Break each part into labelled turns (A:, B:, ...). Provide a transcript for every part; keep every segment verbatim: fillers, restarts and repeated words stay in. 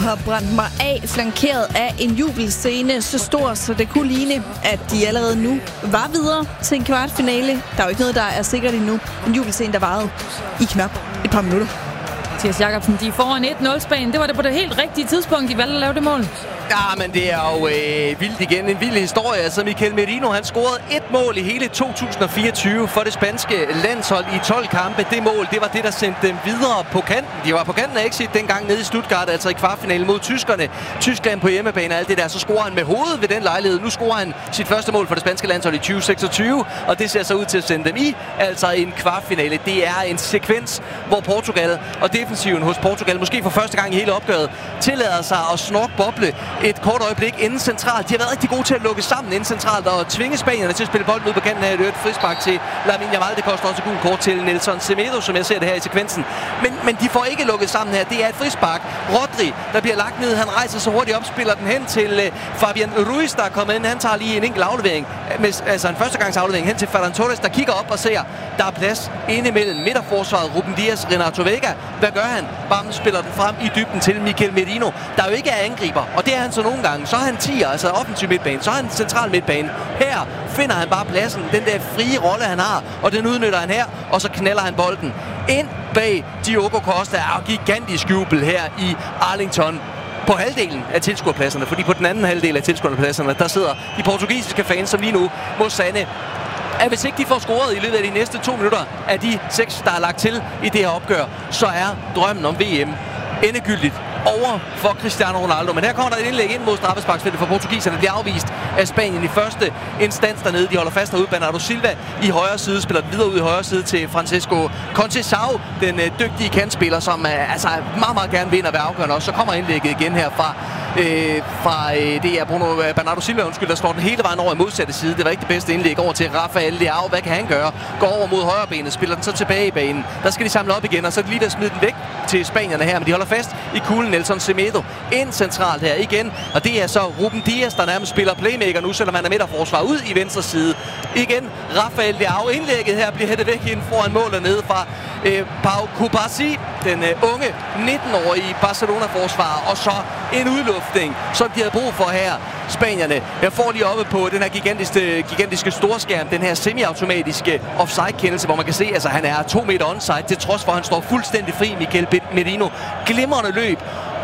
A: har brændt mig af, flankeret af en jubelscene så stor, så det kunne ligne, at de allerede nu var videre til en kvartfinale. Der er jo ikke noget, der er sikkert endnu. En jubelscene, der varede i knap et par minutter.
B: Mathias Jacobsen, de er foran et nul Spanien. Det var det på det helt rigtige tidspunkt, de valgte at lave det mål.
C: Ja, men det er jo øh, vildt igen. En vild historie. Altså Mikel Merino, han scorede et mål i hele to tusind og fireogtyve for det spanske landshold i tolv kampe. Det mål, det var det, der sendte dem videre på kanten. De var på kanten af exit dengang nede i Stuttgart, altså i kvartfinalen mod tyskerne. Tyskland på hjemmebane og alt det der. Så scorer han med hovedet ved den lejlighed. Nu scorer han sit første mål for det spanske landshold i tyve seksogtyve, og det ser så ud til at sende dem i altså en kvartfinale. Det er en sekvens, hvor Portugal og defensiven hos Portugal, måske for første gang i hele opgøret, tillader sig at snorke boble et kort øjeblik inden centralt. De har været rigtig gode til at lukke sammen inden centralt og tvinge spanierne til at spille bolden ud på kanten af et øvrigt frispark til Lamine Yamal. Det koster også et gult kort til Nelson Semedo, som jeg ser det her i sekvensen. Men, men de får ikke lukket sammen her. Det er et frispark. Rodri, der bliver lagt ned. Han rejser så hurtigt op, spiller den hen til uh, Fabian Ruiz, der er kommet ind. Han tager lige en enkelt aflevering, med, altså en førstegangs aflevering hen til Ferran Torres, der kigger op og ser, der er plads inde mellem midterforsvaret, Ruben Dias, Renato Vega. Hvad gør han? Bam, spiller den frem i dybden til Mikel Merino, der jo ikke er angriber. Og det er han så nogle gange. Så er han tier, altså offensiv midtbane. Så er han central midtbane. Her finder han bare pladsen. Den der frie rolle, han har. Og den udnytter han her. Og så knalder han bolden ind bag Diogo Costa. Og gigantisk jubel her i Arlington på halvdelen af tilskuerpladserne. Fordi på den anden halvdel af tilskuerpladserne, der sidder de portugisiske fans, som lige nu må sande, at hvis ikke de får scoret i løbet af de næste to minutter af de seks, der er lagt til i det her opgør, så er drømmen om V M endegyldigt over for Cristiano Ronaldo. Men her kommer der et indlæg ind mod straffesparksfeltet for portugiserne. Det bliver afvist af Spanien i første instans dernede. De holder fast herude. Bernardo Silva i højre side spiller den videre ud i højre side til Francisco Conceição, den øh, dygtige kantspiller, som øh, altså meget, meget gerne vinder ved afgørende også. Så kommer indlægget igen her fra Øh, fra øh, det er Bruno øh, Bernardo Silva, undskyld, der står den hele vejen over i modsatte side. Det var ikke det bedste indlæg over til Rafael Leao. Hvad kan han gøre? Går over mod højre benet, spiller den så tilbage i banen. Der skal de samle op igen, og så er det lige ved at smide den væk til spanierne her, men de holder fast i kuglen. Nelson Semedo ind centralt her igen, og det er så Ruben Dias, der nærmest spiller playmaker nu, selvom han er midterforsvar ud i venstre side. Igen Rafael Leao. Indlægget her bliver hættet væk ind foran målet nede fra øh, Pau Cubarsí, den øh, unge nitten-årige Barcelona-forsvarer, og så en udluftning, som de havde brug for her. Spanierne, jeg får lige oppe på den her gigantiske, gigantiske storskærm, den her semi-automatiske offside-kendelse, hvor man kan se, at altså, han er to meter onside, til trods for, at han står fuldstændig fri, Mikel Merino. Glimrende løb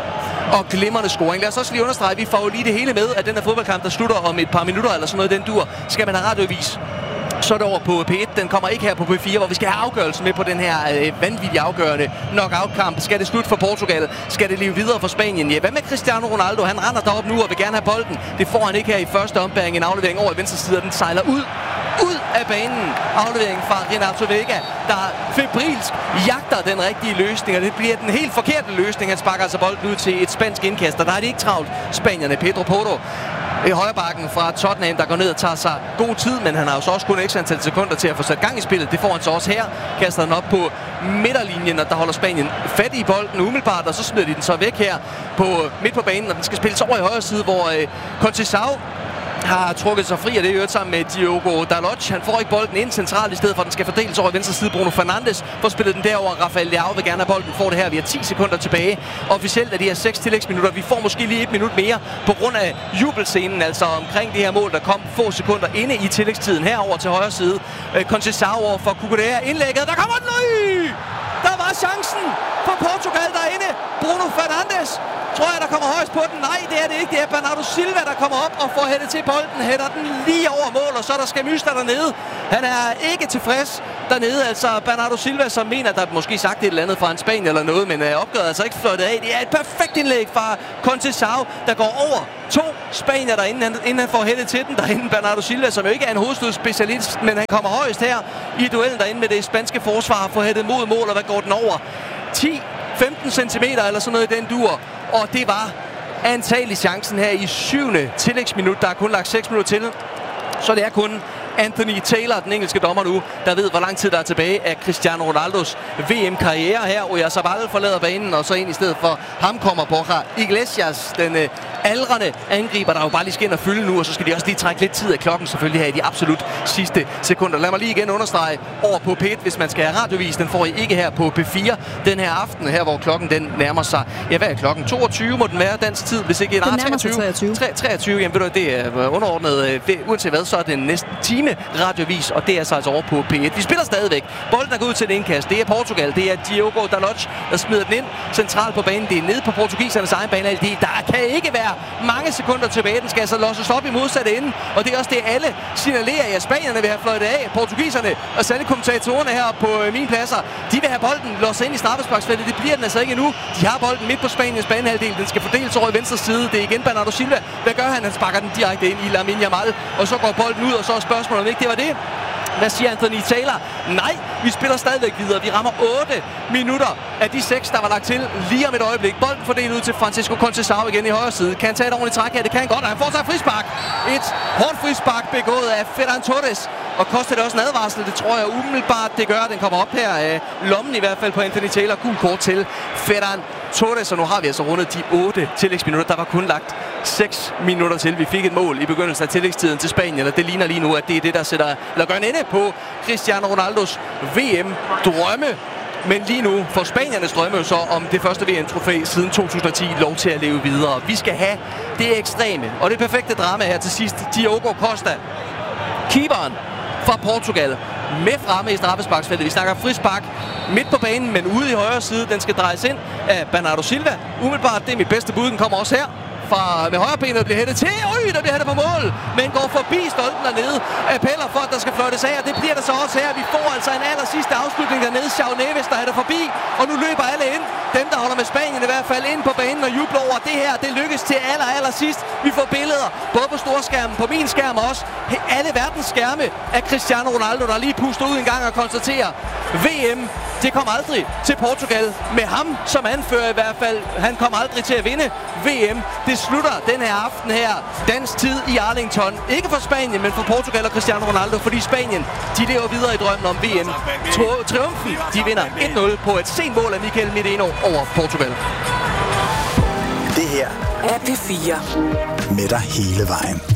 C: og glimrende scoring. Lad os også lige understrege, vi får jo lige det hele med, at den her fodboldkamp, der slutter om et par minutter eller sådan noget, den dur, skal man have radiovis. Så er det over på P et. Den kommer ikke her på P fire, hvor vi skal have afgørelsen med på den her øh, vanvittigt afgørende knockout-kamp. Skal det slut for Portugal? Skal det leve videre for Spanien? Ja, hvad med Cristiano Ronaldo? Han render derop nu og vil gerne have bolden. Det får han ikke her i første ombæring. En aflevering over i venstre side, og den sejler ud. Ud af banen. Afleveringen fra Renato Vega, der febrilsk jagter den rigtige løsning, og det bliver den helt forkerte løsning. Han sparker altså bolden ud til et spansk indkast, og der er det ikke travlt. Spanierne, Pedro Porro i højrebakken fra Tottenham, der går ned og tager sig god tid, men han har jo så også kun ekstra antal sekunder til at få sat gang i spillet. Det får han så også her. Kaster den op på midterlinjen, og der holder Spanien fat i bolden umiddelbart, og så smider de den så væk her på midt på banen, og den skal spilles over i højre side, hvor øh, Conceição har trukket sig fri, og det er jo sammen med Diogo Dalot. Han får ikke bolden ind centralt, i stedet for at den skal fordeles over i venstre side. Bruno Fernandes får spillet den derover. Rafael Leao vil gerne have bolden, får det her. Vi har ti sekunder tilbage. Officielt er de her seks tillægsminutter. Vi får måske lige et minut mere på grund af jubelscenen, altså omkring det her mål, der kom få sekunder inde i tillægstiden. Herover til højre side. Conceição over for Cucurella. Indlægget, der kommer den ud! Der var chancen for Portugal derinde. Bruno Fernandes, tror jeg, der kommer højst på den. Nej, det er det ikke. Det er Bernardo Silva, der kommer op og får hættet til bolden. Hætter den lige over mål, og så er der Skamyster dernede. Han er ikke tilfreds dernede. Altså Bernardo Silva, som mener, at der måske sagt et eller andet fra en Spanien eller noget, men er opgøret altså ikke fløjtet af. Det er et perfekt indlæg fra Conceição, der går over to spanier derinde, inden han får hættet til den derinde. Bernardo Silva, som jo ikke er en hovedstødsspecialist, men han kommer højst her i duellen derinde med det spanske forsvar, får hættet mod mål, og hvad går den over? ti femten centimeter eller sådan noget i den dur. Og det var antagelig chancen her i syvende tillægsminut. Der er kun lagt seks minutter til. Så det er kun Anthony Taylor, den engelske dommer nu, der ved, hvor lang tid der er tilbage af Cristiano Ronaldos V M-karriere her. Oyarzabal forlader banen, og så ind i stedet for ham kommer Borja Iglesias, den øh, aldrende angriber, der jo bare lige skal ind og fylde nu, og så skal de også lige trække lidt tid af klokken selvfølgelig her i de absolut sidste sekunder. Lad mig lige igen understrege over på P et, hvis man skal have radiovis. Den får I ikke her på P fire den her aften, her hvor klokken den nærmer sig. Ja, hvad er klokken? toogtyve må den være dansk tid, hvis ikke...
A: Den nærmer sig treogtyve.
C: treogtyve, jamen ved du, det er underordnet. Uanset hvad, så er det næsten time radiovis, og det er så altså over på P et. Vi spiller stadigvæk. Bolden er gået ud til et indkast. Det er Portugal. Det er Diogo Dalot, der smider den ind centralt på banen. Det er nede på portugisernes egen bane. Der kan ikke være mange sekunder tilbage. Den skal altså losses op i modsatte ende, og det er også det, alle signalerer, at spanierne vil have fløjtet af. Portugiserne og særligt kommentatorerne her på mine pladser, de vil have bolden losset ind i straffesparksfeltet. Det bliver den altså ikke endnu. De har bolden midt på Spaniens banehalvdel. Den skal fordeles over i venstre side. Det er igen Bernardo Silva. Hvad gør han? Han sparker den direkte ind i Lamine Yamal, og så går bolden ud, og så er spørgsmålet, om ikke det var det. Hvad siger Anthony Taylor? Nej, vi spiller stadigvæk videre. Vi rammer otte minutter af de seks, der var lagt til lige om et øjeblik. Bolden fordelt ud til Francisco Conceição igen i højre side. Kan han tage et ordentligt træk her? Det kan han godt, og han får sig et frispark. Et hårdt frispark begået af Ferran Torres. Og koster det også en advarsel? Det tror jeg umiddelbart, det gør. Den kommer op her af lommen i hvert fald på Anthony Taylor. Gul kort til Ferran Torres, og nu har vi altså rundet de otte tillægsminutter. Der var kun lagt seks minutter til. Vi fik et mål i begyndelsen af tillægstiden til Spanien, og det ligner lige nu, at det er det, der sætter, eller gør en ende på Cristiano Ronaldos V M-drømme. Men lige nu får spaniernes drømme jo så om det første V M-trofæ siden to tusind og ti lov til at leve videre. Vi skal have det ekstreme og det perfekte drama her til sidst. Diogo Costa, keeperen fra Portugal, med fremme i straffesparksfeltet. Vi snakker frispark midt på banen, men ude i højre side. Den skal drejes ind af Bernardo Silva. Umiddelbart, det er mit bedste bud. Den kommer også her. Fra med højre benet bliver hættet til. Øj, der bliver hættet på mål. Men går forbi stolpen dernede. Appeller for, at der skal fløjtes af, og det bliver der så også her. Vi får altså en aller sidste afslutning dernede. João Neves, der hætter forbi. Og nu løber alle ind. Dem, der holder med Spanien i hvert fald ind på banen og jubler over det her. Det lykkes til aller, aller sidst. Vi får billeder, både på storskærmen, på min skærm også. Alle verdens skærme af Cristiano Ronaldo, der lige puster ud en gang og konstaterer. V M, det kom aldrig til Portugal. Med ham som anfører i hvert fald. Han kom aldrig til at vinde V M. Det slutter den her aften her. Dansk tid i Arlington. Ikke for Spanien, men for Portugal og Cristiano Ronaldo. Fordi Spanien, de lever videre i drømmen om V M. Triumfen, de vinder et nul på et sent mål af Mikel Merino over Portugal.
D: Det her er P fire. Med dig hele vejen.